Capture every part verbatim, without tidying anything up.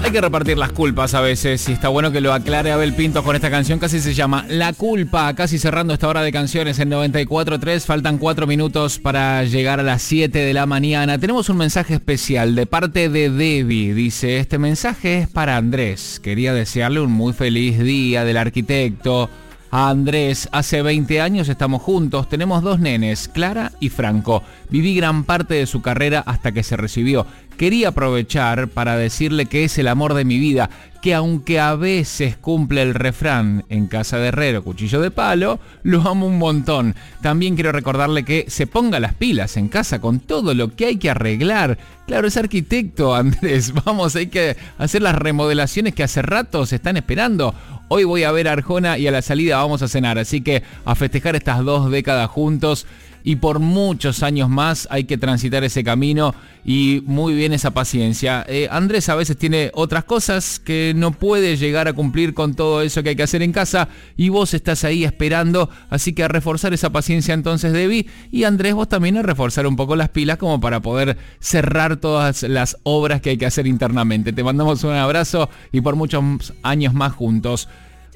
Hay que repartir las culpas a veces y está bueno que lo aclare Abel Pintos con esta canción que así se llama La Culpa, casi cerrando esta hora de canciones en noventa y cuatro punto tres. Faltan cuatro minutos para llegar a las siete de la mañana. Tenemos un mensaje especial de parte de Debbie. Dice, este mensaje es para Andrés. Quería desearle un muy feliz día del arquitecto. A Andrés, hace veinte años estamos juntos, tenemos dos nenes, Clara y Franco. Viví gran parte de su carrera hasta que se recibió. Quería aprovechar para decirle que es el amor de mi vida, que aunque a veces cumple el refrán, en casa de herrero, cuchillo de palo, lo amo un montón. También quiero recordarle que se ponga las pilas en casa con todo lo que hay que arreglar. Claro, es arquitecto, Andrés. Vamos, hay que hacer las remodelaciones que hace rato se están esperando. Hoy voy a ver a Arjona y a la salida vamos a cenar, así que a festejar estas dos décadas juntos y por muchos años más hay que transitar ese camino y muy bien esa paciencia. Eh, Andrés a veces tiene otras cosas que no puede llegar a cumplir con todo eso que hay que hacer en casa y vos estás ahí esperando, así que a reforzar esa paciencia entonces, Debbie, y Andrés, vos también a reforzar un poco las pilas como para poder cerrar todas las obras que hay que hacer internamente. Te mandamos un abrazo y por muchos años más juntos.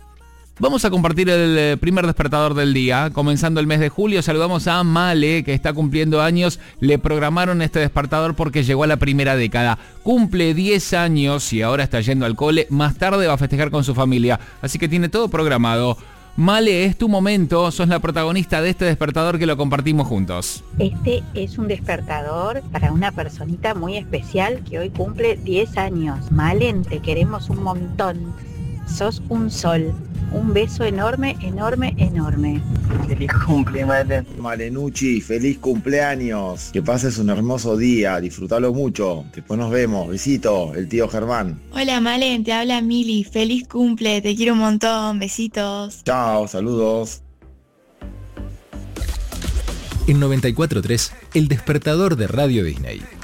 Vamos a compartir el primer despertador del día. Comenzando el mes de julio, saludamos a Male, que está cumpliendo años. Le programaron este despertador porque llegó a la primera década. Cumple diez años y ahora está yendo al cole. Más tarde va a festejar con su familia, así que tiene todo programado. Male, es tu momento, sos la protagonista de este despertador que lo compartimos juntos. Este es un despertador para una personita muy especial que hoy cumple diez años. Malen, te queremos un montón. Sos un sol. Un beso enorme, enorme, enorme. Feliz cumple, Malen. Malenucci, feliz cumpleaños. Que pases un hermoso día, disfrútalo mucho. Después nos vemos. Besito, el tío Germán. Hola, Malen, te habla Mili. Feliz cumple, te quiero un montón. Besitos. Chao, saludos. En noventa y cuatro punto tres, el despertador de Radio Disney.